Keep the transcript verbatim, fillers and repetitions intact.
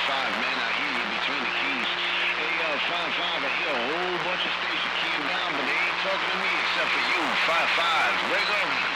five, man. I hear you between the keys. Hey, uh, five five, I hear a whole bunch of stations keying down, but they ain't talking to me except for you. Five five, wake up.